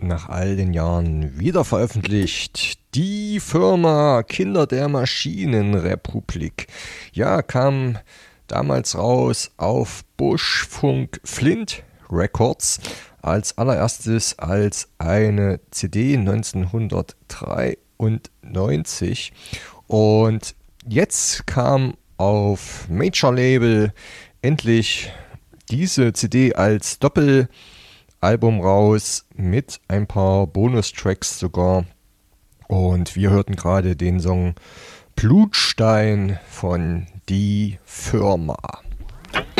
nach all den Jahren wieder veröffentlicht. Die Firma Kinder der Maschinenrepublik. Ja, kam damals raus auf Buschfunk Flint Records. Als allererstes als eine CD 1993. Und jetzt kam auf Major Label endlich diese CD als Doppelalbum raus mit ein paar Bonustracks sogar. Und wir hörten gerade den Song Blutstein von Die Firma.